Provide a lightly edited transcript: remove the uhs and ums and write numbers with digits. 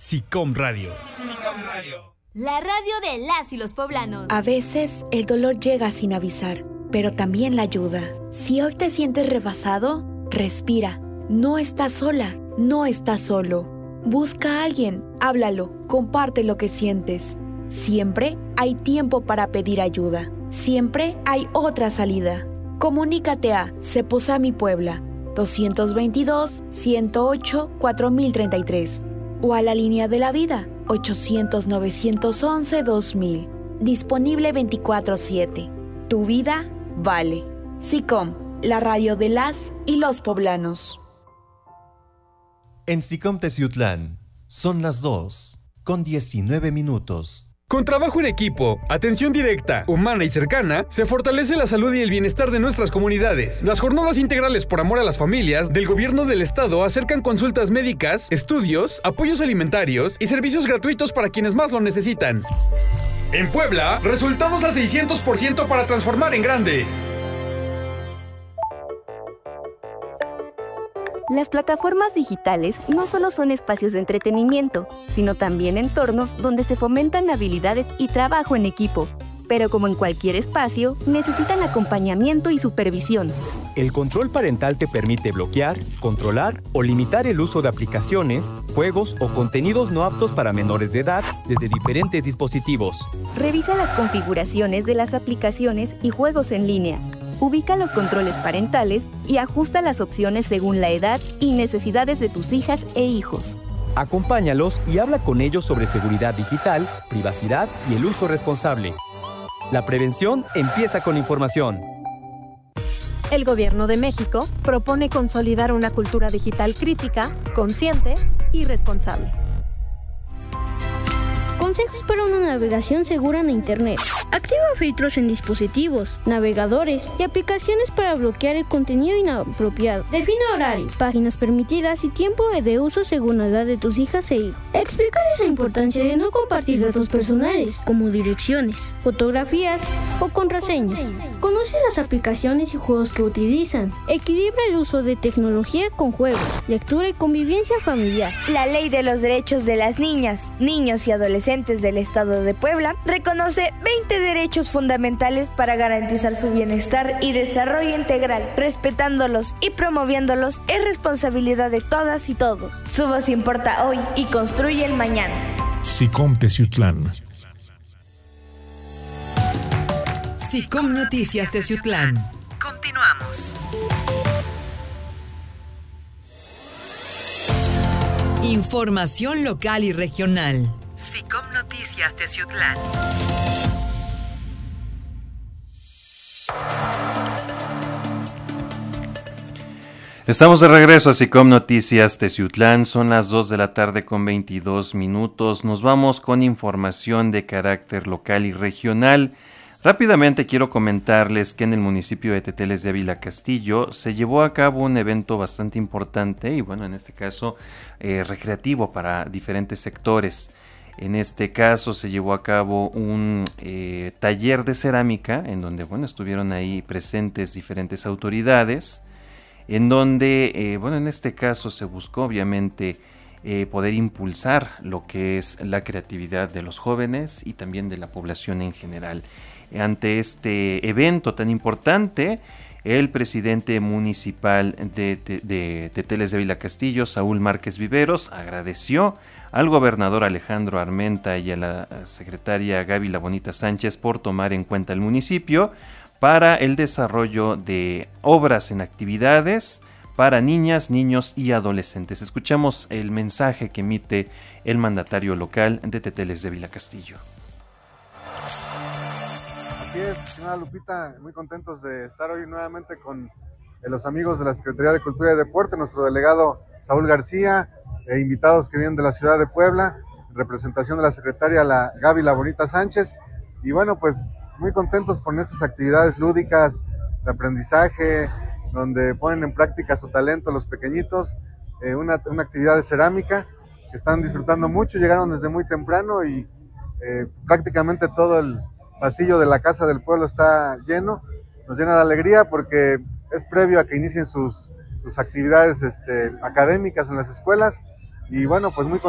SICOM Radio. La radio de las y los poblanos. A veces el dolor llega sin avisar, pero también la ayuda. Si hoy te sientes rebasado, respira. No estás sola, no estás solo. Busca a alguien, háblalo, comparte lo que sientes. Siempre hay tiempo para pedir ayuda. Siempre hay otra salida. Comunícate a Ceposami Puebla 222-108-4033 o a la línea de la vida 800-911-2000. Disponible 24/7. Tu vida vale. SICOM, la radio de las y los poblanos. En SICOM Teciutlán son las 2:19. Con trabajo en equipo, atención directa, humana y cercana, se fortalece la salud y el bienestar de nuestras comunidades. Las jornadas integrales por amor a las familias del Gobierno del Estado acercan consultas médicas, estudios, apoyos alimentarios y servicios gratuitos para quienes más lo necesitan. En Puebla, resultados al 600% para transformar en grande. Las plataformas digitales no solo son espacios de entretenimiento, sino también entornos donde se fomentan habilidades y trabajo en equipo. Pero como en cualquier espacio, necesitan acompañamiento y supervisión. El control parental te permite bloquear, controlar o limitar el uso de aplicaciones, juegos o contenidos no aptos para menores de edad desde diferentes dispositivos. Revisa las configuraciones de las aplicaciones y juegos en línea. Ubica los controles parentales y ajusta las opciones según la edad y necesidades de tus hijas e hijos. Acompáñalos y habla con ellos sobre seguridad digital, privacidad y el uso responsable. La prevención empieza con información. El Gobierno de México propone consolidar una cultura digital crítica, consciente y responsable. Consejos para una navegación segura en Internet. Activa filtros en dispositivos, navegadores y aplicaciones para bloquear el contenido inapropiado. Define horario, páginas permitidas y tiempo de uso según la edad de tus hijas e hijos. Explicarles la importancia de no compartir datos personales, como direcciones, fotografías o contraseñas. Conoce las aplicaciones y juegos que utilizan. Equilibra el uso de tecnología con juegos, lectura y convivencia familiar. La Ley de los Derechos de las Niñas, Niños y Adolescentes del Estado de Puebla reconoce 20 derechos fundamentales para garantizar su bienestar y desarrollo integral. Respetándolos y promoviéndolos es responsabilidad de todas y todos. Su voz importa hoy y construye el mañana. SICOM Teciutlán. SICOM Noticias Teciutlán. Continuamos. Información local y regional. SICOM Noticias Teciutlán. Estamos de regreso a SICOM Noticias Teciutlán, son las 2:22. Nos vamos con información de carácter local y regional. Rápidamente quiero comentarles que en el municipio de Teteles de Ávila Castillo se llevó a cabo un evento bastante importante y bueno, en este caso recreativo para diferentes sectores. En este caso se llevó a cabo un taller de cerámica en donde bueno, estuvieron ahí presentes diferentes autoridades, en donde bueno, en este caso se buscó obviamente poder impulsar lo que es la creatividad de los jóvenes y también de la población en general. Ante este evento tan importante, el presidente municipal de Teteles de Ávila Castillo, Saúl Márquez Viveros, agradeció al gobernador Alejandro Armenta y a la secretaria Gaby La Bonita Sánchez por tomar en cuenta el municipio para el desarrollo de obras en actividades para niñas, niños y adolescentes. Escuchamos el mensaje que emite el mandatario local de Teteles de Ávila Castillo. Así es, señora Lupita, muy contentos de estar hoy nuevamente con los amigos de la Secretaría de Cultura y Deporte, nuestro delegado Saúl García, e invitados que vienen de la ciudad de Puebla, en representación de la secretaria Gaby La Bonita Sánchez, y bueno, pues muy contentos con estas actividades lúdicas de aprendizaje, donde ponen en práctica su talento los pequeñitos, una actividad de cerámica que están disfrutando mucho, llegaron desde muy temprano y prácticamente todo el pasillo de la Casa del Pueblo está lleno, nos llena de alegría porque es previo a que inicien sus actividades académicas en las escuelas y bueno, pues muy